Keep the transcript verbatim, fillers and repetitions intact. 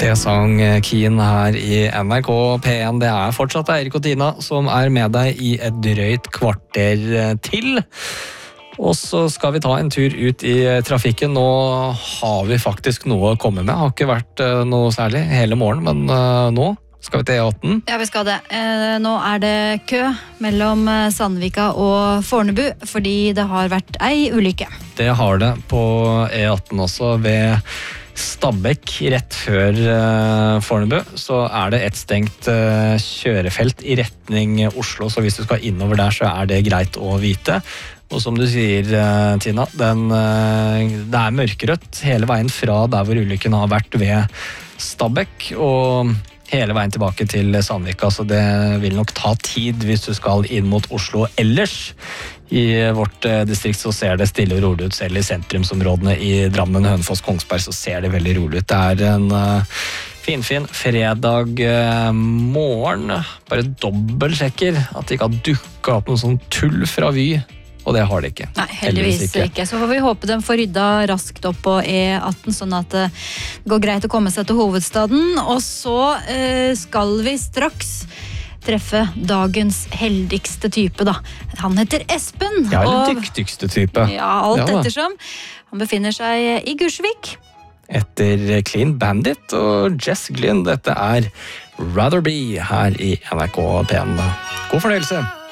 Det sang Keen her i N R K P en. Det er fortsatt Eirik og Tina som er med deg i et drøyt kvarter til. Og så skal vi ta en tur ut i trafikken. Nå har vi faktisk noe å komme med. Det har ikke vært noe særlig hele morgen, men nå skal vi til E atten. Ja, vi skal det. Nå er det kø mellom Sandvika og Fornebu, fordi det har vært ei ulykke. Det har det på E atten også, ved Stabekk, rett før uh, Fornebu, så er det et stengt uh, kjørefelt i retning Oslo, så hvis du skal innover der, så er det greit å vite. Og som du sier, uh, Tina, den, uh, det er mørkerødt hele veien fra der hvor ulykken har vært ved Stabekk, og hele veien tilbake til Sandvika, så det vil nok ta tid hvis du skal inn mot Oslo. Ellers i vårt distrikt så ser det stille og rolig ut, selv i sentrumsområdene i Drammen, Hønefoss, Kongsberg, så ser det veldig rolig ut. Det er en uh, finfin fredag uh, morgen. Bare dobbeltsjekker at det ikke har dukket opp noe sånn tull fra Vy. Og det har det ikke. Nei, heldigvis ikke. ikke. Så får vi håpe de får rydda raskt opp på E atten, sånn at det går greit å komme seg til hovedstaden. Og så eh, skal vi straks treffe dagens heldigste type, da. Han heter Espen. Ja, eller og, dyktigste type. Ja, alt ja, ettersom. Han befinner seg i Gursvik. Etter Clean Bandit og Jess Glynn. Dette er Rather Be her i N R K P en. God fornøyelse!